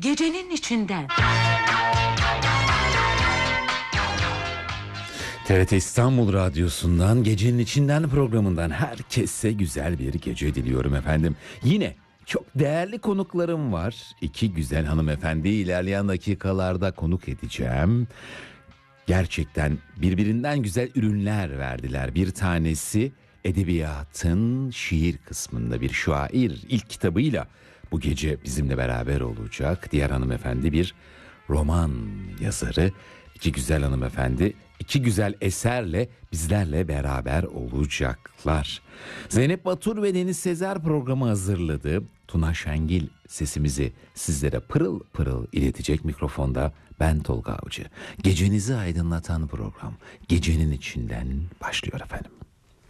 Gecenin içinden. TRT İstanbul Radyosu'ndan Gecenin İçinden programından herkese güzel bir gece diliyorum efendim. Yine çok değerli konuklarım var. İki güzel hanımefendi ilerleyen dakikalarda konuk edeceğim. Gerçekten birbirinden güzel ürünler verdiler. Bir tanesi edebiyatın şiir kısmında bir şair, ilk kitabıyla bu gece bizimle beraber olacak. Diğer hanımefendi bir roman yazarı. İki güzel hanımefendi iki güzel eserle bizlerle beraber olacaklar. Zeynep Batur ve Deniz Sezer programı hazırladı. Tuna Şengil sesimizi sizlere pırıl pırıl iletecek mikrofonda. Ben Tolga Avcı. Gecenizi aydınlatan program Gecenin İçinden başlıyor efendim.